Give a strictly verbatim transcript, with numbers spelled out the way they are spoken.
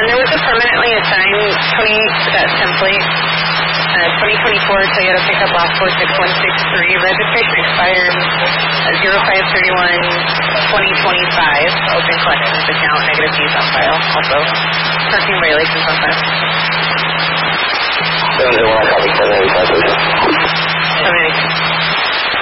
there was a permanently assigned twenty that template. Uh, twenty twenty-four Toyota pickup block four six one six three. Registration expired zero five thirty-one twenty twenty-five. Open collections account. Negative fees on file. Also, parking violations on file. seven zero one, copy seven eighty-five. seven eighty-five.